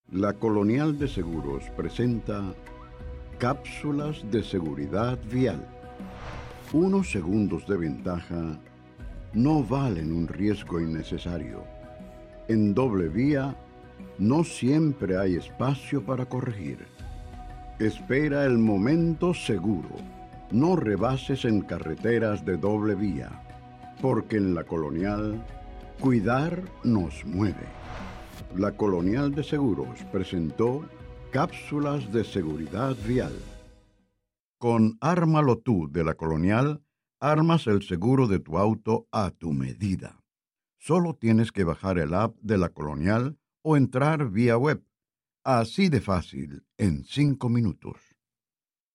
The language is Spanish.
La Colonial de Seguros presenta cápsulas de seguridad vial. Unos segundos de ventaja no valen un riesgo innecesario. En doble vía no siempre hay espacio para corregir. Espera el momento seguro. No rebases en carreteras de doble vía, porque en la Colonial, cuidar nos mueve. La Colonial de Seguros presentó cápsulas de seguridad vial. Con Ármalo Tú de la Colonial, armas el seguro de tu auto a tu medida. Solo tienes que bajar el app de la Colonial o entrar vía web. Así de fácil, en 5 minutos.